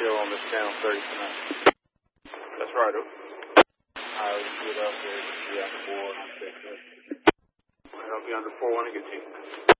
still on this channel 30 tonight. That's right. Alright, let's get up there. Be on the board. I'll be under 4-1 and get you.